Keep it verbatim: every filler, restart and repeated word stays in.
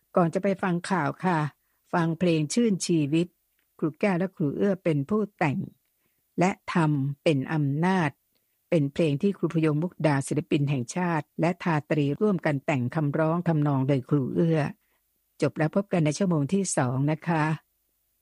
ก่อนจะไปฟังข่าวค่ะฟังเพลงชื่นชีวิตครูแก้วและครูเอื้อเป็นผู้แต่งและทำเป็นอำนาจเป็นเพลงที่ครูพยงมุกดาศิลปินแห่งชาติและทาตรีร่วมกันแต่งคำร้องทำนองโดยครูเอื้อจบแล้วพบกันในชั่วโมงที่สองนะคะ